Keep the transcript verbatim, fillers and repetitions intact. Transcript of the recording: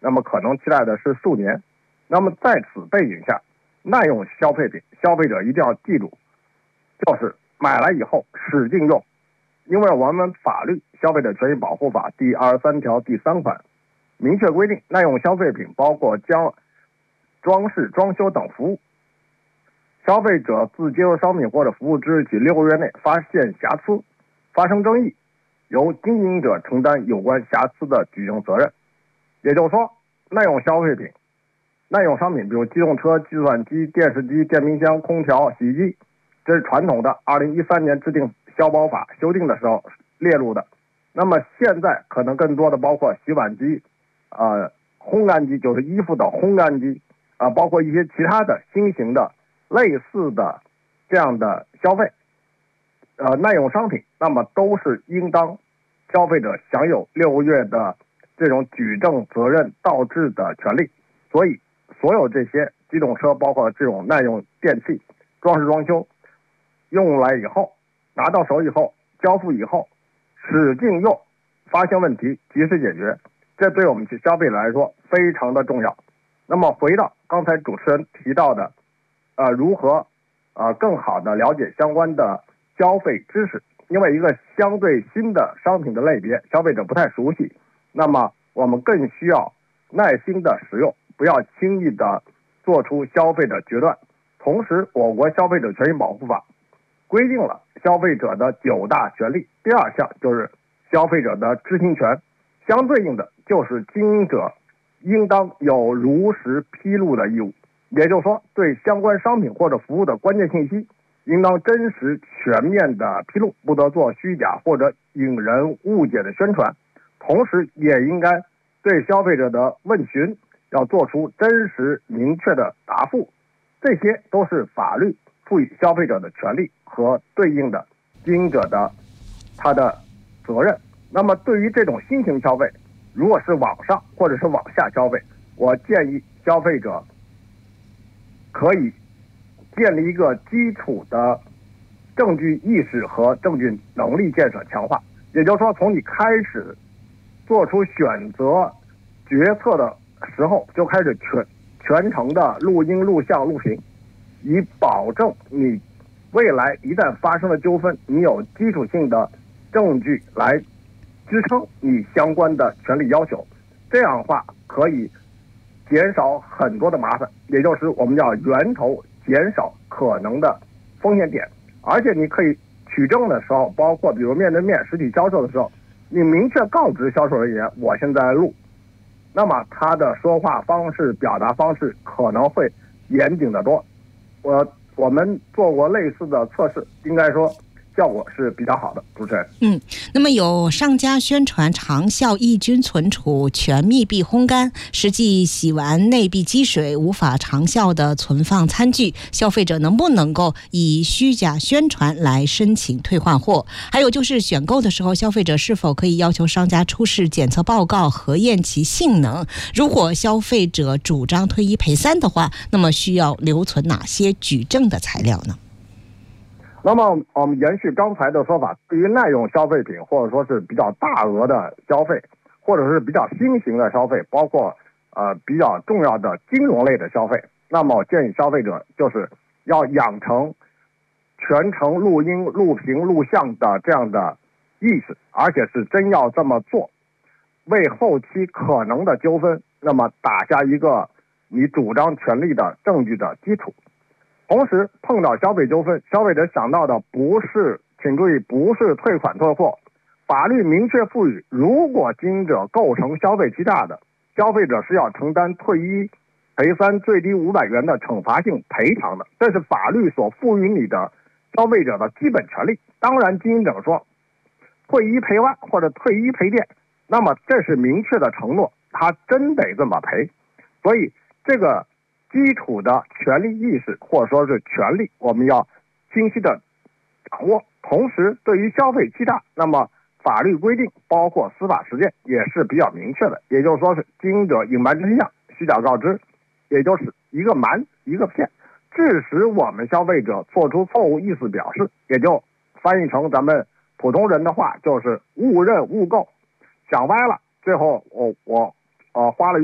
那么可能期待的是数年。那么在此背景下，耐用消费品，消费者一定要记住，就是买来以后使劲用。因为我们法律《消费者权益保护法》第二十三条第三款明确规定，耐用消费品包括将装饰、装修等服务，消费者自接受商品或者服务之日起六个月内发现瑕疵、发生争议，由经营者承担有关瑕疵的举证责任。也就是说，耐用消费品、耐用商品，比如机动车、计算机、电视机、电冰箱、空调、洗衣机，这是传统的二零一三年制定消保法修订的时候列入的。那么现在可能更多的包括洗碗机、呃烘干机，就是衣服的烘干机啊、呃，包括一些其他的新型的类似的这样的消费呃耐用商品，那么都是应当消费者享有六个月的这种举证责任倒置的权利。所以所有这些机动车，包括这种耐用电器、装饰装修，用来以后拿到手以后交付以后使劲用，发现问题及时解决，这对我们消费者来说非常的重要。那么回到刚才主持人提到的呃如何呃更好的了解相关的消费知识，因为一个相对新的商品的类别消费者不太熟悉，那么我们更需要耐心的使用，不要轻易的做出消费的决断。同时，我国消费者权益保护法规定了消费者的九大权利，第二项就是消费者的知情权，相对应的就是经营者应当有如实披露的义务。也就是说，对相关商品或者服务的关键信息应当真实全面的披露，不得做虚假或者引人误解的宣传。同时也应该对消费者的问询要做出真实明确的答复，这些都是法律赋予消费者的权利和对应的经营者的他的责任。那么对于这种新型消费，如果是网上或者是网下消费，我建议消费者可以建立一个基础的证据意识和证据能力建设强化。也就是说，从你开始做出选择决策的时候就开始全全程的录音、录像、录屏，以保证你未来一旦发生了纠纷，你有基础性的证据来支撑你相关的权利要求。这样的话可以减少很多的麻烦，也就是我们叫源头减少可能的风险点。而且你可以取证的时候，包括比如面对面实体销售的时候，你明确告知销售人员我现在录，那么他的说话方式、表达方式可能会严谨得多。我我们做过类似的测试，应该说效果是比较好的。主持人， 嗯，那么有商家宣传长效抑菌存储、全密闭烘干，实际洗完内壁积水无法长效的存放餐具，消费者能不能够以虚假宣传来申请退换货？还有就是选购的时候，消费者是否可以要求商家出示检测报告核验其性能？如果消费者主张退一赔三的话，那么需要留存哪些举证的材料呢？ 那么我们延续刚才的说法，对于耐用消费品或者说是比较大额的消费，或者是比较新型的消费，包括呃比较重要的金融类的消费，那么我建议消费者就是要养成全程录音、录屏、录像的这样的意识，而且是真要这么做，为后期可能的纠纷那么打下一个你主张权利的证据的基础。同时碰到消费纠纷，消费者想到的不是，请注意，不是退款退货。法律明确赋予，如果经营者构成消费欺诈的，消费者是要承担退一赔三最低五百元的惩罚性赔偿的，这是法律所赋予你的消费者的基本权利。当然经营者说退一赔万或者退一赔店，那么这是明确的承诺，他真得这么赔。所以这个基础的权利意识或者说是权利，我们要清晰的掌握。同时对于消费欺诈，那么法律规定包括司法实践也是比较明确的，也就是说是经营者隐瞒真相、虚假告知，也就是一个瞒一个骗，致使我们消费者做出错误意思表示，也就翻译成咱们普通人的话就是误认误购，想歪了，最后我我呃花了